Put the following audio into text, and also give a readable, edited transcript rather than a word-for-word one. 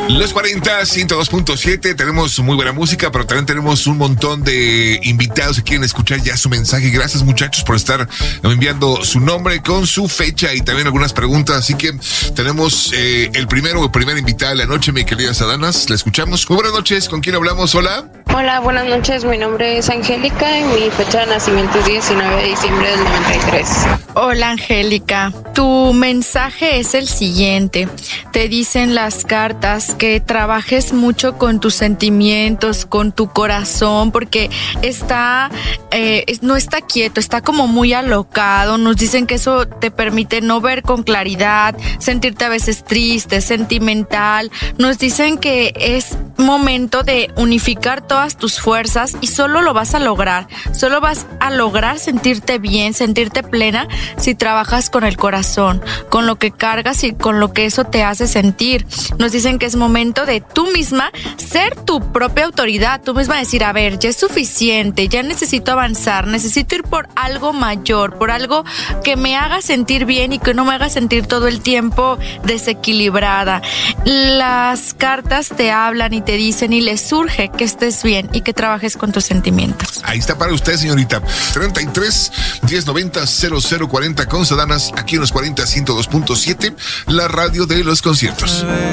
Los 40, 102.7, tenemos muy buena música, pero también tenemos un montón de invitados que quieren escuchar ya su mensaje. Gracias, muchachos, por estar enviando su nombre con su fecha y también algunas preguntas. Así que tenemos primera invitada de la noche, mi querida Sadanas. La escuchamos. Muy buenas noches, ¿con quién hablamos? Hola. Hola, buenas noches, mi nombre es Angélica y mi fecha de nacimiento es 19 de diciembre del 93. Hola, Angélica. Tu mensaje es el siguiente. Te dicen las cartas que trabajes mucho con tus sentimientos, con tu corazón, porque no está quieto, está como muy alocado. Nos dicen que eso te permite no ver con claridad, sentirte a veces triste, sentimental. Nos dicen que es momento de unificar todas tus fuerzas y solo lo vas a lograr. Solo vas a lograr sentirte bien, sentirte plena si trabajas con el corazón, con lo que cargas y con lo que eso te hace sentir. Nos dicen que es momento de tú misma ser tu propia autoridad, tú misma decir, a ver, ya es suficiente, ya necesito avanzar, necesito ir por algo mayor, por algo que me haga sentir bien y que no me haga sentir todo el tiempo desequilibrada. Las cartas te hablan y te dicen y les surge que estés bien y que trabajes con tus sentimientos. Ahí está para usted, señorita. 33 1090 0040 con Sadanas, aquí en los 40 102.7, la radio de los conciertos.